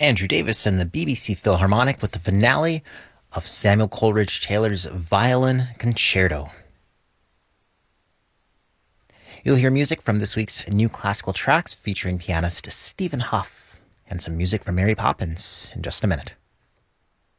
Andrew Davis and the BBC Philharmonic with the finale of Samuel Coleridge Taylor's Violin Concerto. You'll hear music from this week's New Classical Tracks featuring pianist Stephen Huff, and some music from Mary Poppins in just a minute.